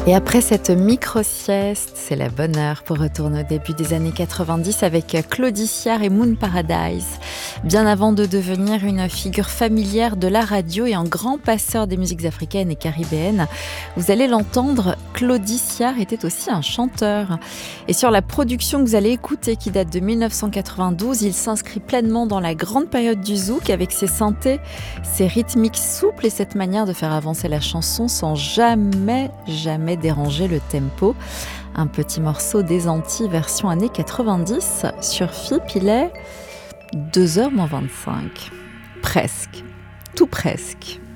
Et après cette micro-sieste, c'est la bonne heure pour retourner au début des années 90 avec Claudie Siard et Moon Paradise. Bien avant de devenir une figure familière de la radio et un grand passeur des musiques africaines et caribéennes, vous allez l'entendre, Claudie Siard était aussi un chanteur. Et sur la production que vous allez écouter, qui date de 1992, il s'inscrit pleinement dans la grande période du zouk avec ses synthés, ses rythmiques souples et cette manière de faire avancer la chanson sans jamais déranger le tempo. Un petit morceau des Antilles version années 90 sur FIP, il est 2h-25. Presque, tout presque.